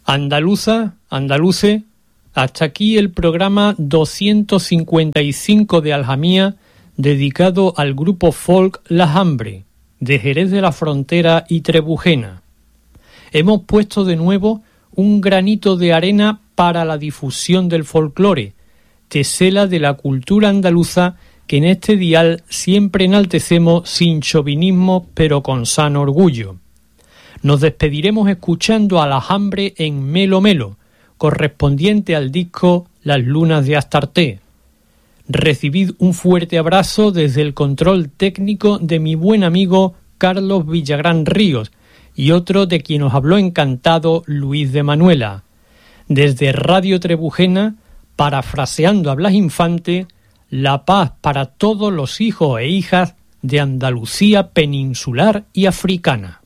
Andaluces, hasta aquí el programa 255 de Aljamía, dedicado al grupo folk La Hambre, de Jerez de la Frontera y Trebujena. Hemos puesto de nuevo un granito de arena para la difusión del folclore, tesela de la cultura andaluza que en este dial siempre enaltecemos sin chauvinismo pero con sano orgullo. Nos despediremos escuchando a La Hambre en Melo Melo, correspondiente al disco Las Lunas de Astarté. Recibid un fuerte abrazo desde el control técnico de mi buen amigo Carlos Villagrán Ríos y otro de quien os habló encantado Luis de Manuela. Desde Radio Trebujena, parafraseando a Blas Infante, la paz para todos los hijos e hijas de Andalucía peninsular y africana.